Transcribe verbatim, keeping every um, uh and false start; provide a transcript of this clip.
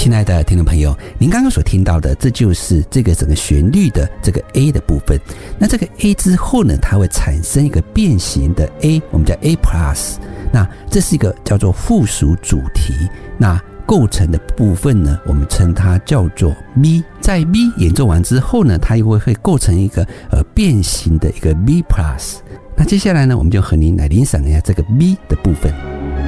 亲爱的听众朋友，您刚刚所听到的，这就是这个整个旋律的这个 A 的部分。那这个 A 之后呢，它会产生一个变形的 A， 我们叫 A plus。那这是一个叫做附属主题。那构成的部分呢，我们称它叫做 B。在 B 演奏完之后呢，它又会会构成一个呃变形的一个 B plus。那接下来呢，我们就和您来欣赏一下这个 B 的部分。